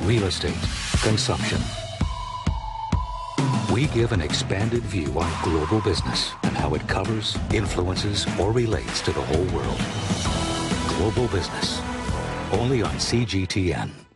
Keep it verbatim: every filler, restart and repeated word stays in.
real estate, consumption. We give an expanded view on global business and how it covers, influences, or relates to the whole world. Global Business, only on C G T N.